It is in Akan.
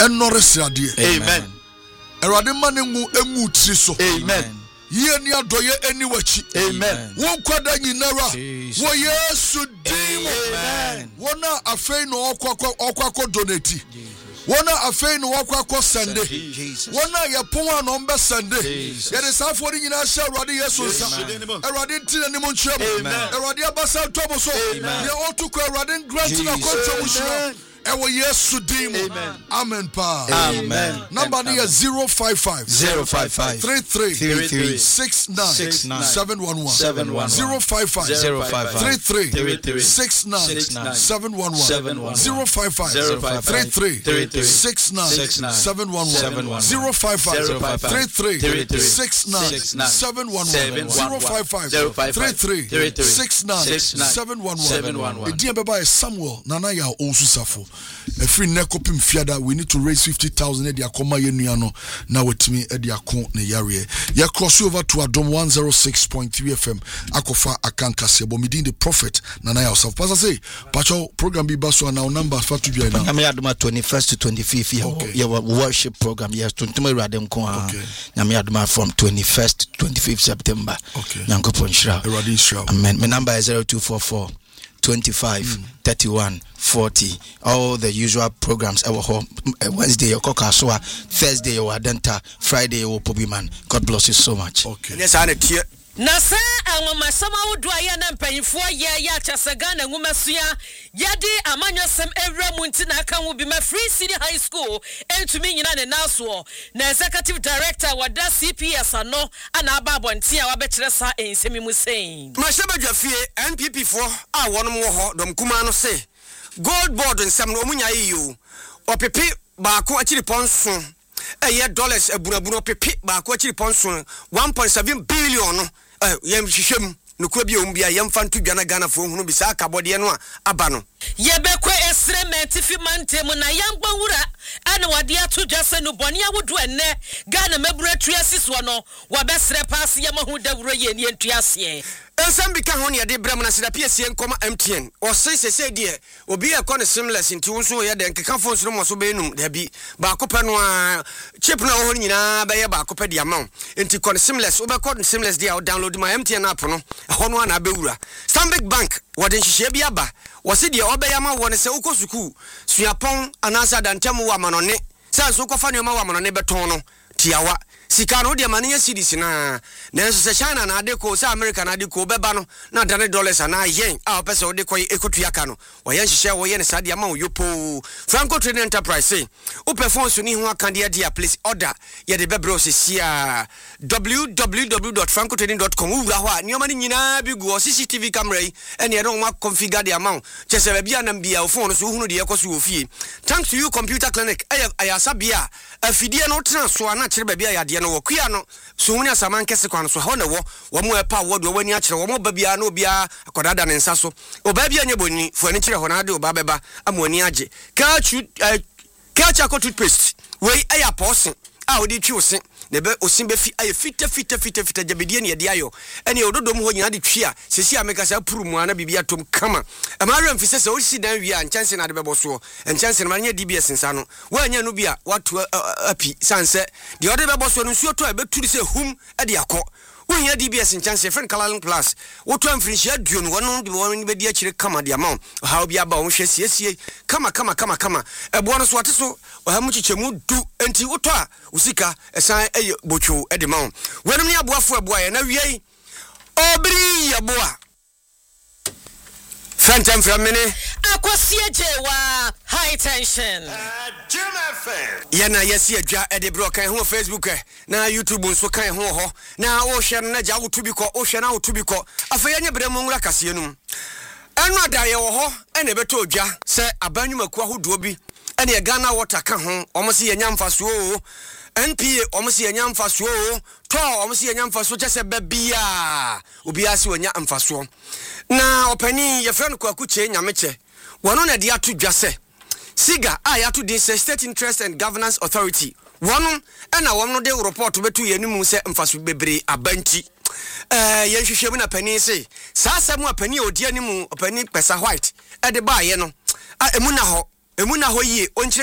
enoresiade. Amen. Erade manengu emu triso. Amen. Ye ni adoye eni wachi. Amen. Won kwada nyinara. Wo Yesu din. Amen. Wona afei no okwa donate. Wona afei no okwa sende. Wona yepon a no mbe sende. Ye de safo ni nyina hye Erade Yesu nsa. Erade ntina ni mo nkyerem. Erade abasa tobo so. Ye otuko Erade grant na kontro mo shira. Ewo Yesu din. Amen pa. Amen. Number ni 055 33 69 711 055 33 69 711 055 33 69 711 055 33 69 711 055 33 69 711. Ediye beba Samuel nana ya osusafo. Every nekopim fiada, we need to raise 50,000 edi akoma yenua no na wetimi edi akon ne yare. Ya cross over to Adom 106.3 FM akofa akankase bomidin the prophet nana ya osaf. Pastor say pacho program bi baso na number fatu bia na. Nyame adoma 21st to 25th your worship program yes tuntuma irade nko ha. Nyame adoma from 21st to 25th September. Nyankopon shira. Irade shira. Amen. My number is 0244 25 31 40. All the usual programs. Wednesday your Kokaswa, Thursday your Adenta, Friday your Pobiman. God bless you so much. Okay. Yes, I need here. Nasa angoma sama wudwa ya na mpanyifo ya chasagana ngumasuya yadi amanyosem ewra munti na aka wo bi ma Free City High School entumi nyina ne naso na executive director wada CPS ano ana ababonti a wabekire sa ensemi musen Mashabadwafie NPP fo a wonom wo ho dom kuma no se gold board nsam no omunya yiyo opepe baako akiri ponso dollars abunabuno pepe baako akiri ponso 1.7 billion no yem hihwem no kwa bi ombia yem fanto dwana Ghana fo hunu bi sa kabode no aba no yebekwe esrement fi mantem na yangba wura ana wade ato dwase no bone awodo enne Ghana mabura tuasiso no wabesre pass yemahu dawuro ye ne ntuase ensam bika ho ne yade bram na seda piesie nkoma MTN o sese die obi ekone seamless nti wonso ye de nkeka fo nso mo so be enum da bi ba kope no a chip na ho nyina be ye ba kope de amount nti kone seamless o be kone seamless dia o download my MTN app no ho no na be wura Stanbic Bank wode nhihye bi aba wose de obeyama wone se ukosuku suapon anasa dantemu wa manone sanso kofa ne ma wa manone beton no tiawa sika no de mane CDs na nenso se China na ade ko se America na ade ko beba no na dane dollars na yen a opese ode ko ekotu aka no wo yen hihye wo yen sade ama wo yopo Franco Trading Enterprise say upe phones ni ho aka dia place order ye de bebro se sia www.francotrading.com wura ho a nioma ni nyina bi go CCTV camera yi ene ye no ma configure the amount chese bia na bia phone so hunu de yekoso wo fie thanks to you computer clinic ayasa bia afidie no transfer na kire bia ya no wokia no so huni asaman kese kwan so ho na wo mo epa wodo wani akire wo mo ba bia na obia akodada ne nsa so oba bia nye boni fo ani kire ho na de oba beba amoni age kacha ko toothpaste we aya pose a odi twi ose ne be osin be fi aye fita jabedie ne de ayo ene ododom ho nyina de twi a sesi ameka sa puru mu ana bibia tom kama amara mfise se osi dan wi a nchance na de bebo so nchance na nya DBS nsa no wa nya no bia watu api sanse de ode bebo so no nsuo to e beturi se hum e de akọ wonya DBS nchance friend Kalaling Plus wotu amfinishi aduonu wono de woni be di akire kama de amount ha obi aba wo hwe siesie kama ebo no so wate so ha mu chichemu du enti woto a usika esan eye bocho e de mawo wenem ne aboafo abo aye na wiei obri yaboa Phantom from mini akwasie jewa high tension yana yesi adwa e de bro kan ho Facebook na YouTube nso kan ho na wo hwe na ja wo tubi ko wo hwe na wo tubi ko afa nye brem nwura kase num enu adaye wo ho ene beto odwa se abanwumaku ahodo bi ene Ghana water ka ho omosi yenya mfaso o NPA omosi yenya mfaso o to omosi yenya mfaso chese bebia obi ase wonya mfaso na opani ye friend kwaku che nyameche wono na dia to dwa se siga ya to the State Interest and Governance Authority wono na wono de report betu yenimu se mfaso bebre abanti yenhwehwemu na pani se sasa mu apani odi animu opani pesa white e de ba ye no emu na ho ye